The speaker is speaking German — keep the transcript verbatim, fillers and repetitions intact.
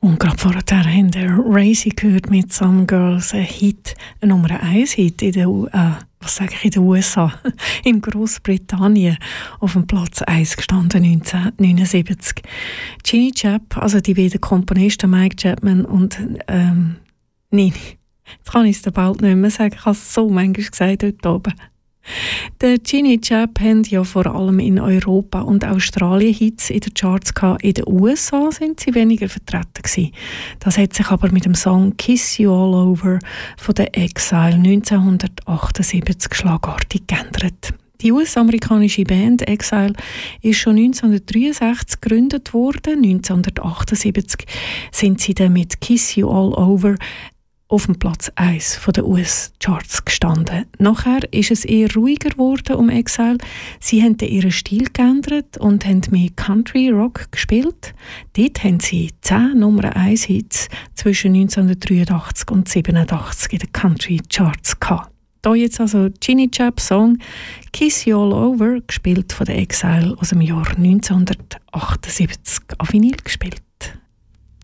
Und gerade vorher haben wir Racy gehört mit «Some Girls», ein Hit, ein Nummer eins Hit in der, äh, was sage ich, in den U S A, in Großbritannien, auf dem Platz eins gestanden, neunzehnhundertneunundsiebzig. Ginny Chap, also die beiden Komponisten Mike Chapman und ähm, Nini. Jetzt kann ich es bald nicht mehr sagen, ich habe es so manchmal gesagt dort oben. Der Ginny Chap haben ja vor allem in Europa und Australien Hits in den Charts gehabt. In den U S A sind sie weniger vertreten gewesen. Das hat sich aber mit dem Song «Kiss You All Over» von der Exile neunzehnhundertachtundsiebzig schlagartig geändert. Die U S-amerikanische Band Exile ist schon neunzehnhundertdreiundsechzig gegründet worden. neunzehnhundertachtundsiebzig sind sie dann mit «Kiss You All Over» auf dem Platz eins der U S-Charts gestanden. Nachher ist es eher ruhiger geworden um Exile. Sie haben ihren Stil geändert und haben mehr Country-Rock gespielt. Dort haben sie zehn Nummer eins Hits zwischen neunzehnhundertdreiundachtzig und siebenundachtzig in den Country-Charts gehabt. Hier jetzt also Ginny Chap Song «Kiss You All Over», gespielt von der Exile aus dem Jahr neunzehnhundertachtundsiebzig, auf Vinyl gespielt.